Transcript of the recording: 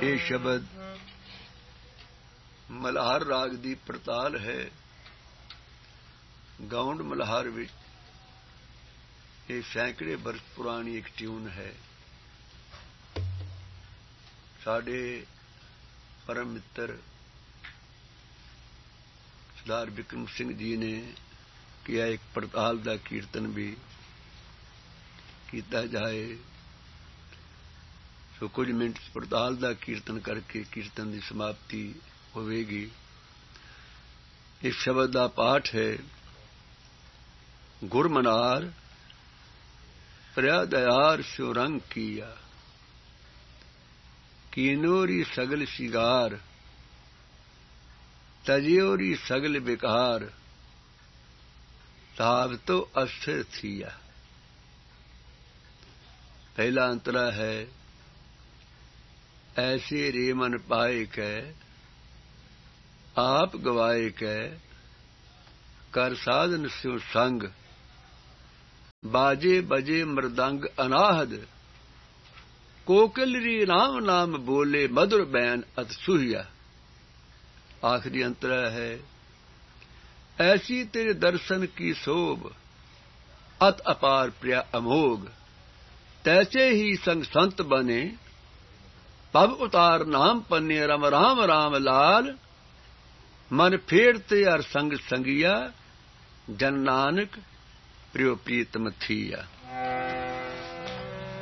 ਇਹ ਸ਼ਬਦ ਮਲਹਾਰ ਰਾਗ ਦੀ ਪੜਤਾਲ ਹੈ। ਗਾਉਂਡ ਮਲਹਾਰ ਵਿੱਚ ਇਹ ਸੈਂਕੜੇ ਬਰਸ ਪੁਰਾਣੀ ਇੱਕ ਟਿਊਨ ਹੈ। ਸਾਡੇ ਪਰਮ ਮਿੱਤਰ ਸਰਦਾਰ ਬਿਕਰਮ ਸਿੰਘ ਜੀ ਨੇ ਕਿਹਾ ਇੱਕ ਪੜਤਾਲ ਦਾ ਕੀਰਤਨ ਵੀ ਕੀਤਾ ਜਾਏ। ਸੋ ਕੁਝ ਮਿੰਟ ਪੜਤਾਲ ਦਾ ਕੀਰਤਨ ਕਰਕੇ ਕੀਰਤਨ ਦੀ ਸਮਾਪਤੀ ਹੋਵੇਗੀ। ਇਸ ਸ਼ਬਦ ਦਾ ਪਾਠ ਹੈ। ਗੁਰਮਨਾਰ ਪ੍ਰਿਆ ਦਇਆਰ ਸਿਉ ਰੰਗ ਕੀਆ, ਕੀਨੋਰੀ ਸਗਲ ਸ਼ਿਗਾਰ, ਤਜਿਓਰੀ ਸਗਲ ਬਿਕਾਰ, ਤਾਵਤੋ ਅਸਥਿਰ ਥੀਆ। पहला अंतरा है। ऐसे रे मन पाए कै, आप गवाए कै, कर साधन स्यो संग, बाजे बजे मृदंग अनाहद, कोकिलरी राम नाम बोले मधुर बैन अत सुहिया। आखिरी अंतरा है। ऐसी तेरे दर्शन की शोभ, अत अपार प्रिया अमोघ, तैसे ही संग संत बने, पब उतार नाम पन्ने रम राम राम लाल, मन फेरते हर संग संगिया, जन नानक प्रियो प्रीतम थिया।